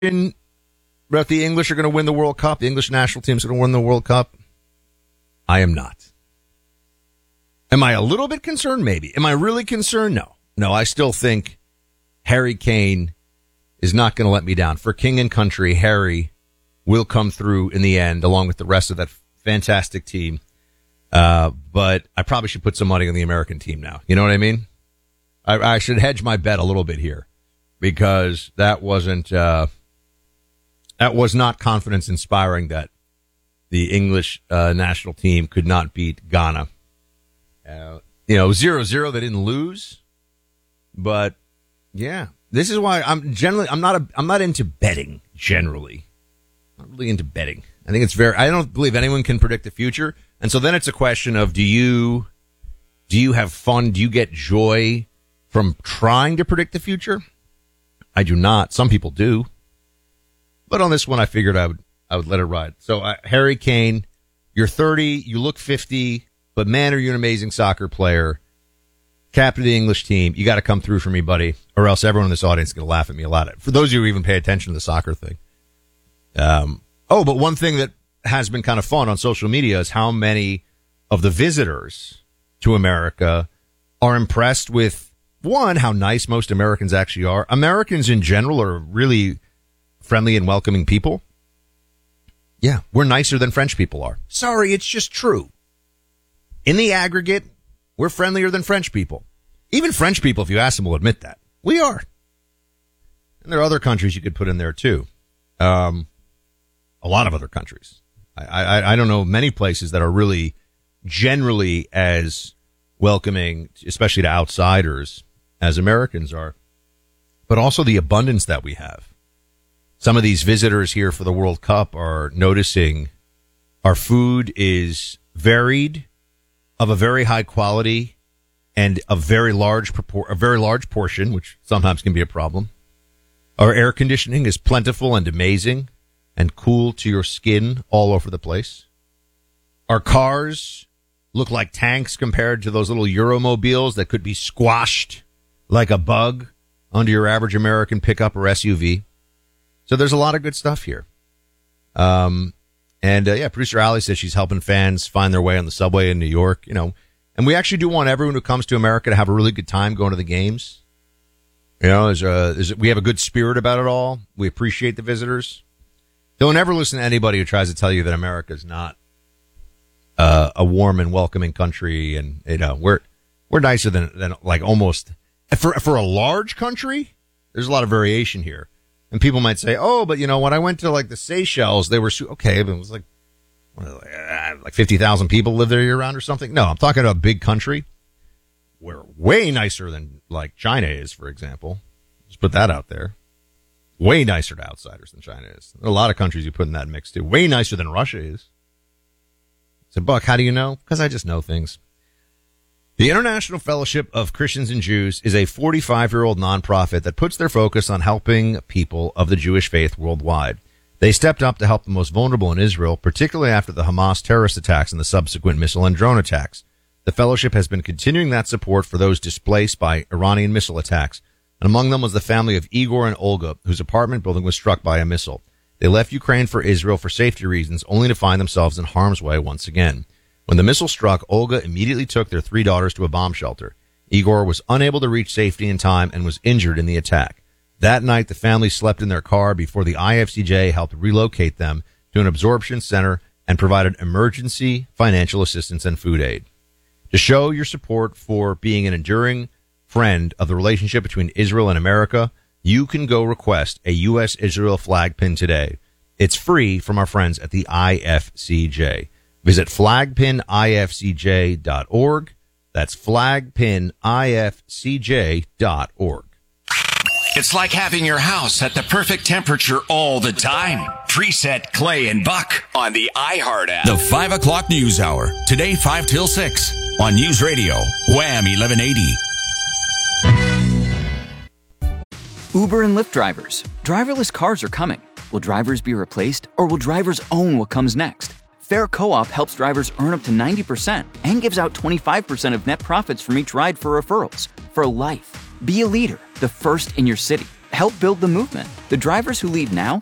that the English are going to win the World Cup? The English national team is going to win the World Cup? I am not. Am I a little bit concerned? Maybe. Am I really concerned? No. No, I still think Harry Kane is not going to let me down. For king and country, Harry will come through in the end, along with the rest of that fantastic team. But I probably should put some money on the American team now. You know what I mean? I should hedge my bet a little bit here, because that was not confidence inspiring that the English national team could not beat Ghana. 0-0, they didn't lose. But yeah, this is why I'm not into betting generally. I'm not really into betting. I think I don't believe anyone can predict the future. And so then it's a question of, do you have fun? Do you get joy from trying to predict the future? I do not. Some people do. But on this one, I figured I would let it ride. So Harry Kane, you're 30, you look 50, but man, are you an amazing soccer player. Captain of the English team. You got to come through for me, buddy, or else everyone in this audience is going to laugh at me a lot. For those of you who even pay attention to the soccer thing. But one thing that has been kind of fun on social media is how many of the visitors to America are impressed with, one, how nice most Americans actually are. Americans in general are really friendly and welcoming people. Yeah, we're nicer than French people are. Sorry, it's just true. In the aggregate, we're friendlier than French people. Even French people, if you ask them, will admit that. We are. And there are other countries you could put in there, too. A lot of other countries. I don't know many places that are really generally as welcoming, especially to outsiders, as Americans are. But also the abundance that we have. Some of these visitors here for the World Cup are noticing our food is varied, of a very high quality, and a very large portion, which sometimes can be a problem. Our air conditioning is plentiful and amazing and cool to your skin all over the place. Our cars look like tanks compared to those little Euromobiles that could be squashed like a bug under your average American pickup or SUV. So there's a lot of good stuff here. Producer Allie says she's helping fans find their way on the subway in New York, and we actually do want everyone who comes to America to have a really good time going to the games. We have a good spirit about it all. We appreciate the visitors. Don't ever listen to anybody who tries to tell you that America is not a warm and welcoming country, and we're nicer than like almost for a large country. There's a lot of variation here. And people might say, oh, but when I went to like the Seychelles, they were okay, but it was like 50,000 people live there year round or something. No, I'm talking about a big country. We're way nicer than like China is, for example. Just put that out there. Way nicer to outsiders than China is. There are a lot of countries you put in that mix too. Way nicer than Russia is. So, Buck, how do you know? Because I just know things. The International Fellowship of Christians and Jews is a 45-year-old nonprofit that puts their focus on helping people of the Jewish faith worldwide. They stepped up to help the most vulnerable in Israel, particularly after the Hamas terrorist attacks and the subsequent missile and drone attacks. The fellowship has been continuing that support for those displaced by Iranian missile attacks, and among them was the family of Igor and Olga, whose apartment building was struck by a missile. They left Ukraine for Israel for safety reasons, only to find themselves in harm's way once again. When the missile struck, Olga immediately took their 3 daughters to a bomb shelter. Igor was unable to reach safety in time and was injured in the attack. That night, the family slept in their car before the IFCJ helped relocate them to an absorption center and provided emergency financial assistance and food aid. To show your support for being an enduring friend of the relationship between Israel and America, you can go request a U.S.-Israel flag pin today. It's free from our friends at the IFCJ. Visit flagpinifcj.org. That's flagpinifcj.org. It's like having your house at the perfect temperature all the time. Preset Clay and Buck on the iHeart app. The 5 o'clock news hour. Today, 5 till 6 on News Radio, Wham 1180. Uber and Lyft drivers. Driverless cars are coming. Will drivers be replaced, or will drivers own what comes next? Fair Co-op helps drivers earn up to 90% and gives out 25% of net profits from each ride for referrals. For life. Be a leader, the first in your city. help build the movement. The drivers who leave now